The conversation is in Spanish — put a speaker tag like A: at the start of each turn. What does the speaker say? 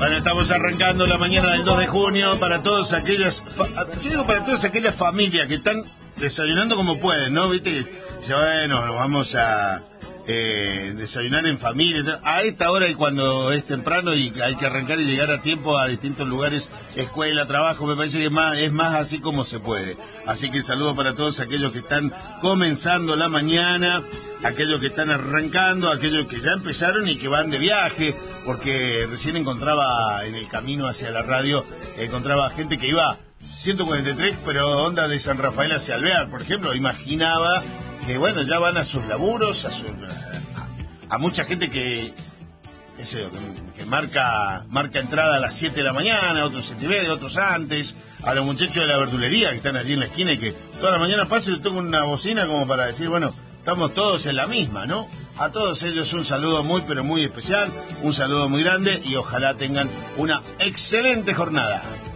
A: Bueno, estamos arrancando la mañana del 2 de junio para todas aquellas, para todas aquellas familias que están desayunando como pueden, ¿no? Viste que dice, bueno, nos vamos a desayunar en familia. A esta hora y cuando es temprano y hay que arrancar y llegar a tiempo a distintos lugares, escuela, trabajo, me parece que es más así como se puede. Así que saludo para todos aquellos que están comenzando la mañana, aquellos que están arrancando, aquellos que ya empezaron y que van de viaje, porque recién encontraba en el camino hacia la radio, encontraba gente que iba 143, pero onda de San Rafael hacia Alvear, por ejemplo. Imaginaba que, bueno, ya van a sus laburos, a mucha gente que marca entrada a las 7 de la mañana, otros 7:30, otros antes, a los muchachos de la verdulería que están allí en la esquina y que toda la mañana paso y les toco una bocina como para decir, bueno, estamos todos en la misma, ¿no? A todos ellos un saludo muy, pero muy especial, un saludo muy grande y ojalá tengan una excelente jornada.